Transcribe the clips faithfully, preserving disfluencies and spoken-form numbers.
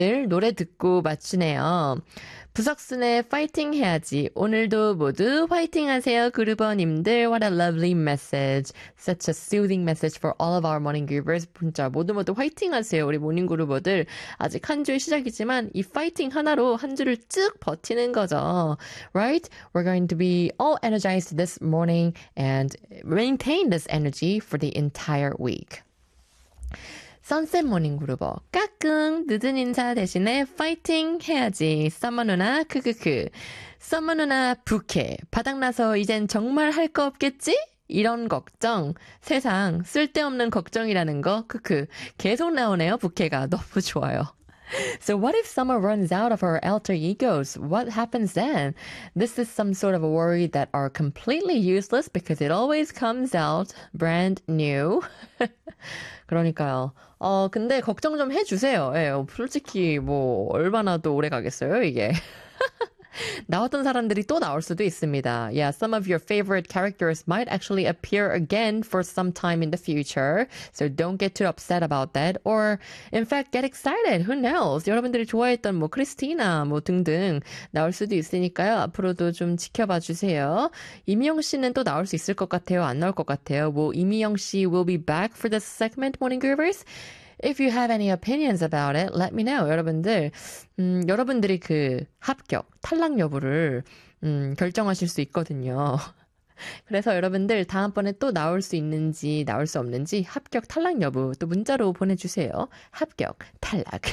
노래 듣고 맞추네요. 부석순의 파이팅 해야지. 오늘도 모두 파이팅 하세요. 그루버님들. What a lovely message. Such a soothing message for all of our morning groovers. 진짜 모두 모두 파이팅 하세요. 우리 모닝 그루버들. 아직 한 주의 시작이지만 이 파이팅 하나로 한 주를 쭉 버티는 거죠. Right? We're going to be all energized this morning and maintain this energy for the entire week. 선셋 모닝 그루버 까꿍 늦은 인사 대신에 파이팅 해야지 썸머 누나 크크크 썸머 누나 부캐 바닥나서 이젠 정말 할 거 없겠지? 이런 걱정 세상 쓸데없는 걱정이라는 거 크크 계속 나오네요 부캐가 너무 좋아요. So what if Summer runs out of her alter egos? What happens then? This is some sort of a worry that are completely useless because it always comes out brand new. 그러니까요. 어, 근데 걱정 좀 해주세요. 예, 솔직히 뭐 얼마나 또 오래 가겠어요, 이게. 나왔던 사람들이 또 나올 수도 있습니다. Yeah, some of your favorite characters might actually appear again for some time in the future. So don't get too upset about that. Or, in fact, get excited. Who knows? 여러분들이 좋아했던 뭐 크리스티나 뭐 등등 나올 수도 있으니까요. 앞으로도 좀 지켜봐 주세요. 이미영 씨는 또 나올 수 있을 것 같아요? 안 나올 것 같아요? 뭐 이미영 씨 will be back for this segment, Morning Groovers? If you have any opinions about it, let me know. 여러분들, 음, 여러분들이 그 합격, 탈락 여부를 음, 결정하실 수 있거든요. 그래서 여러분들 다음번에 또 나올 수 있는지 나올 수 없는지 합격 탈락 여부 또 문자로 보내주세요. 합격 탈락.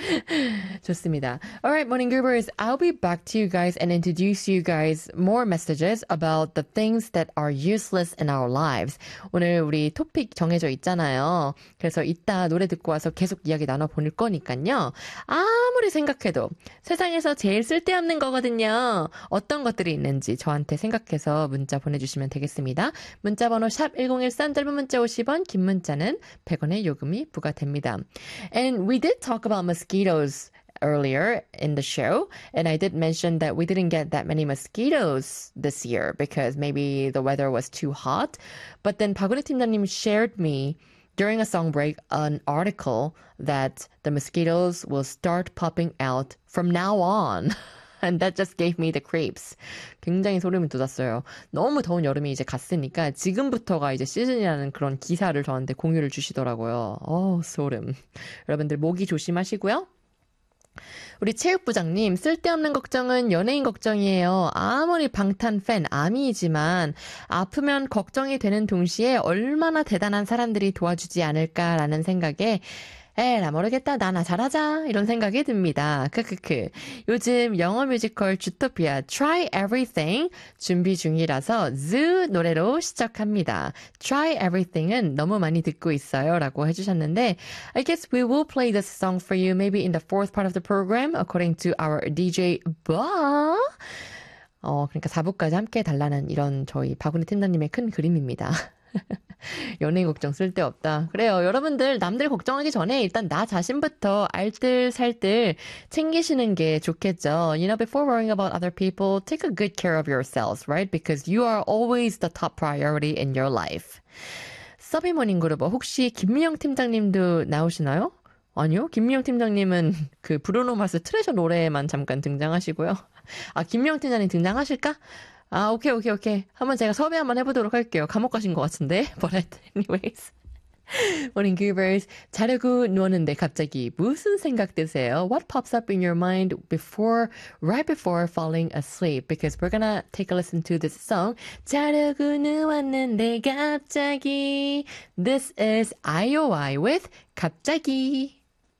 좋습니다. Alright, Morning Groovers, I'll be back to you guys and introduce you guys more messages about the things that are useless in our lives. 오늘 우리 토픽 정해져 있잖아요. 그래서 이따 노래 듣고 와서 계속 이야기 나눠보낼 거니까요. 아무리 생각해도 세상에서 제일 쓸데없는 거거든요. 어떤 것들이 있는지 저한테 생각해서 문자 보내주세요. 주시면 되겠습니다. 문자번호 샵 일공일삼 짧은 문자 오십 원 긴 문자는 백 원의 요금이 부과됩니다. And we did talk about mosquitoes earlier in the show and I did mention that we didn't get that many mosquitoes this year because maybe the weather was too hot. But then 박은혜 팀장님 shared me during a song break an article that the mosquitoes will start popping out from now on. And that just gave me the creeps. 굉장히 소름이 돋았어요. 너무 더운 여름이 이제 갔으니까 지금부터가 이제 시즌이라는 그런 기사를 저한테 공유를 주시더라고요. 어, 소름. 여러분들 모기 조심하시고요. 우리 체육부장님, 쓸데없는 걱정은 연예인 걱정이에요. 아무리 방탄 팬, 아미이지만 아프면 걱정이 되는 동시에 얼마나 대단한 사람들이 도와주지 않을까라는 생각에 에라 모르겠다 나나 잘하자 이런 생각이 듭니다. 크크크. 요즘 영어 뮤지컬 주토피아 Try Everything 준비 중이라서 즈 노래로 시작합니다. Try Everything은 너무 많이 듣고 있어요 라고 해주셨는데 I guess we will play this song for you maybe in the fourth part of the program according to our 디제이 바 어, 그러니까 사 부까지 함께 달라는 이런 저희 박은희 팀장님의 큰 그림입니다. 연예인 걱정 쓸데없다. 그래요. 여러분들 남들 걱정하기 전에 일단 나 자신부터 알뜰살뜰 챙기시는 게 좋겠죠. You know, before worrying about other people, take a good care of yourselves, right? Because you are always the top priority in your life. 서비모닝 그룹 혹시 김미영 팀장님도 나오시나요? 아니요. 김미영 팀장님은 그 브루노 마스 트레저 노래에만 잠깐 등장하시고요. 아, 김미영 팀장님 등장하실까? 아, 오케이, 오케이, 오케이. 한번 제가 섭외 한번 해보도록 할게요. 감옥 가신 것 같은데. But anyways. Morning Groovers. 자려고 누웠는데 갑자기 무슨 생각 드세요? What pops up in your mind before, right before falling asleep? Because we're gonna take a listen to this song. 자려고 누웠는데 갑자기. This is 아이오아이 with 갑자기.